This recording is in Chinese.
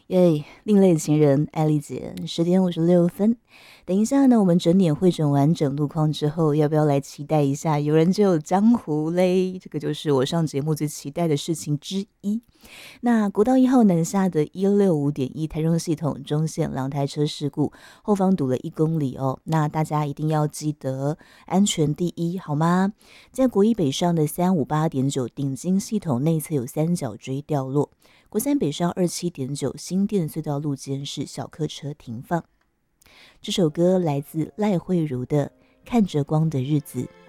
耶，另类情人艾丽姐10:56。等一下呢，我们整点汇整完整路况之后，要不要来期待一下有人就有江湖嘞？这个就是我上节目最期待的事情之一。那国道1号南下的165.1台中系统中线2台车事故，后方堵了1公里哦。那大家一定要记得安全第一，好吗？在国一北上的358.9顶金系统内侧有三角锥掉落，国三北上27.9新店隧道路肩是小客车停放。这首歌来自赖慧如的《看着光的日子》。